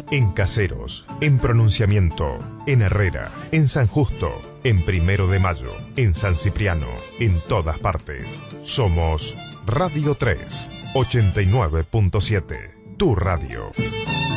En Caseros, en Pronunciamiento, en Herrera, en San Justo, en 1 de Mayo, en San Cipriano, en todas partes. Somos Radio 3, 89.7, tu radio.